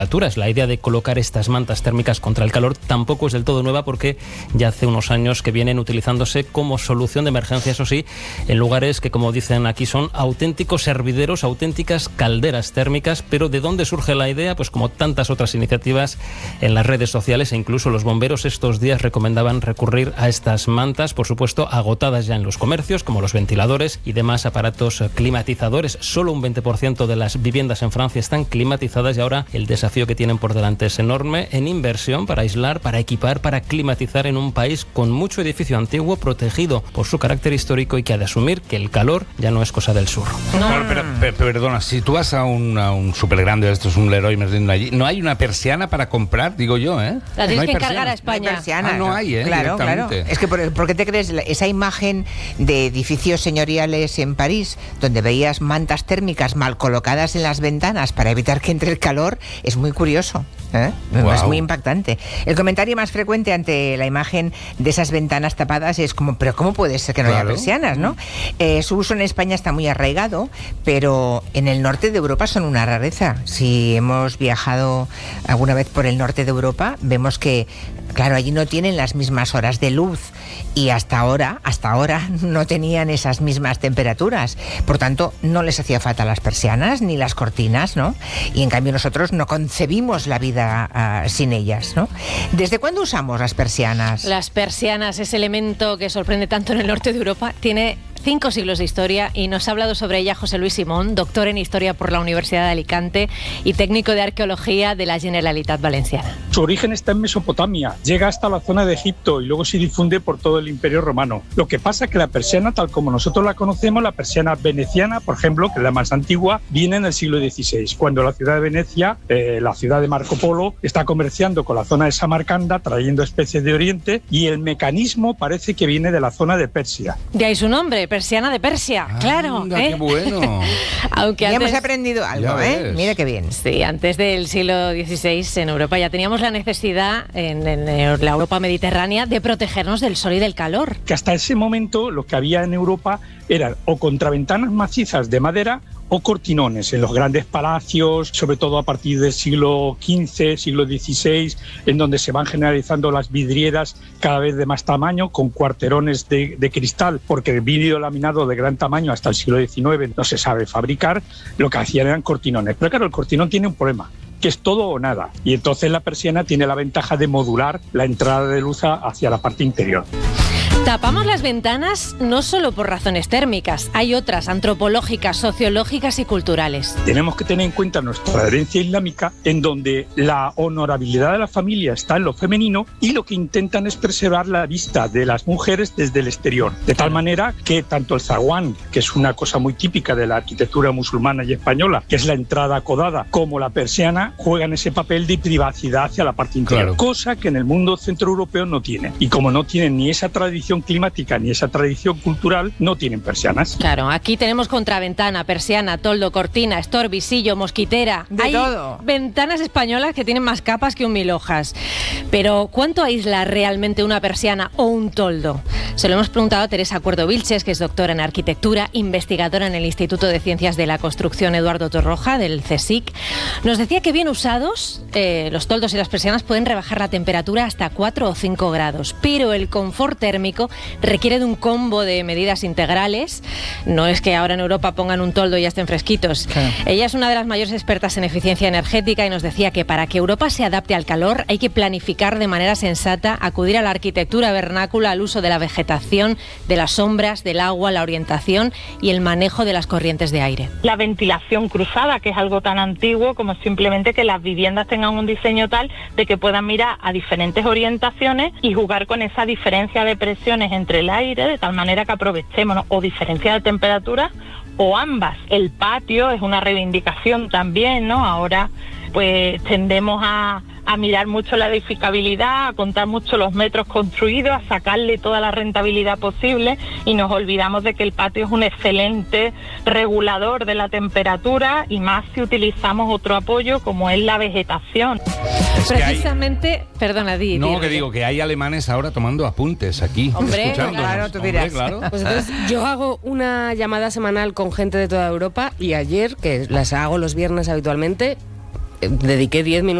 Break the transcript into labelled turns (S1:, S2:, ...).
S1: temperaturas. La idea de colocar estas mantas térmicas contra el calor tampoco es del todo nueva, porque ya hace unos años que vienen utilizándose como solución de emergencia, eso sí, en lugares que, como dicen aquí, son auténticos hervideros, auténticas calderas térmicas. Pero ¿de dónde surge la idea? Pues como tantas otras iniciativas en las redes sociales, e incluso los bomberos estos días recomendaban recurrir a estas mantas, por supuesto agotadas ya en los comercios, como los ventiladores y demás aparatos climatizadores. Solo un 20% de las viviendas en Francia están climatizadas, y ahora el desafío que tienen por delante es enorme en inversión para aislar, para equipar, para climatizar en un país con mucho edificio antiguo protegido por su carácter histórico y que ha de asumir que el calor ya no es cosa del sur.
S2: No, pero perdona, si tú vas a un super grande, esto es un Leroy Merlin allí, ¿no hay una persiana para comprar? Digo yo, ¿eh?
S3: La tienes
S2: ¿No hay
S3: que
S2: persiana?
S3: encargar a España.
S4: No hay persiana,
S2: no hay, ¿eh?
S4: Claro, claro. Es que, ¿por qué te crees esa imagen de edificios señoriales en París, donde veías mantas térmicas mal colocadas en las ventanas para evitar que entre el calor? Es muy curioso, ¿eh?
S2: Wow.
S4: Es muy impactante. El comentario más frecuente ante la imagen de esas ventanas tapadas es como, ¿pero cómo puede ser que no haya persianas, no? Su uso en España está muy arraigado, pero en el norte de Europa son una rareza. Si hemos viajado alguna vez por el norte de Europa, vemos que, claro, allí no tienen las mismas horas de luz, y hasta ahora no tenían esas mismas temperaturas. Por tanto, no les hacía falta las persianas ni las cortinas, ¿no? Y en cambio nosotros no concebimos la vida sin ellas, ¿no? ¿Desde cuándo usamos las persianas?
S3: Las persianas, ese elemento que sorprende tanto en el norte de Europa, tiene 5 siglos de historia, y nos ha hablado sobre ella José Luis Simón, doctor en Historia por la Universidad de Alicante y técnico de Arqueología de la Generalitat Valenciana.
S5: Su origen está en Mesopotamia, llega hasta la zona de Egipto y luego se difunde por todo el Imperio Romano. Lo que pasa es que la persiana, tal como nosotros la conocemos, la persiana veneciana, por ejemplo, que es la más antigua, viene en el siglo XVI, cuando la ciudad de Venecia, la ciudad de Marco Polo, está comerciando con la zona de Samarcanda, trayendo especies de Oriente, y el mecanismo parece que viene de la zona de Persia.
S3: De ahí su nombre, persiana de Persia, claro.
S2: ¡Qué bueno!
S3: Aunque
S4: ya
S3: antes...
S4: hemos aprendido algo, ¿eh? Mira qué bien.
S3: Sí, antes del siglo XVI en Europa ya teníamos la necesidad en la Europa mediterránea de protegernos del sol y del calor.
S5: Que hasta ese momento lo que había en Europa eran o contraventanas macizas de madera o cortinones en los grandes palacios, sobre todo a partir del siglo XV, siglo XVI, en donde se van generalizando las vidrieras cada vez de más tamaño, con cuarterones de cristal, porque el vidrio laminado de gran tamaño hasta el siglo XIX no se sabe fabricar. Lo que hacían eran cortinones. Pero claro, el cortinón tiene un problema, que es todo o nada, y entonces la persiana tiene la ventaja de modular la entrada de luz hacia la parte interior.
S3: Tapamos las ventanas no solo por razones térmicas, hay otras antropológicas, sociológicas y culturales.
S5: Tenemos que tener en cuenta nuestra herencia islámica, en donde la honorabilidad de la familia está en lo femenino, y lo que intentan es preservar la vista de las mujeres desde el exterior, de tal manera que tanto el zaguán, que es una cosa muy típica de la arquitectura musulmana y española, que es la entrada acodada, como la persiana, juegan ese papel de privacidad hacia la parte interior, cosa que en el mundo centroeuropeo no tiene. Y como no tienen ni esa tradición climática ni esa tradición cultural, no tienen persianas.
S3: Claro, aquí tenemos contraventana, persiana, toldo, cortina, estor, visillo, mosquitera.
S4: De todo.
S3: Ventanas españolas que tienen más capas que un 1000 hojas. Pero ¿cuánto aísla realmente una persiana o un toldo? Se lo hemos preguntado a Teresa Cuerdo Vilches, que es doctora en arquitectura, investigadora en el Instituto de Ciencias de la Construcción Eduardo Torroja, del CSIC. Nos decía que bien usados, los toldos y las persianas pueden rebajar la temperatura hasta 4 o 5 grados, pero el confort térmico requiere de un combo de medidas integrales. No es que ahora en Europa pongan un toldo y ya estén fresquitos. Claro. Ella es una de las mayores expertas en eficiencia energética y nos decía que para que Europa se adapte al calor hay que planificar de manera sensata, acudir a la arquitectura vernácula, al uso de la vegetación, de las sombras, del agua, la orientación y el manejo de las corrientes de aire.
S6: La ventilación cruzada, que es algo tan antiguo como simplemente que las viviendas tengan un diseño tal de que puedan mirar a diferentes orientaciones y jugar con esa diferencia de presión entre el aire, de tal manera que aprovechemos, ¿no? O diferencia de temperatura, o ambas. El patio es una reivindicación también, ¿no? Ahora pues tendemos a mirar mucho la edificabilidad, a contar mucho los metros construidos, a sacarle toda la rentabilidad posible, y nos olvidamos de que el patio es un excelente regulador de la temperatura, y más si utilizamos otro apoyo como es la vegetación.
S3: Precisamente, perdona, Di.
S2: No, que digo que hay alemanes ahora tomando apuntes aquí.
S3: Hombre,
S4: claro, tú dirás.
S2: Claro.
S7: Pues entonces yo hago una llamada semanal con gente de toda Europa, y ayer, que las hago los viernes habitualmente, dediqué 10 minutos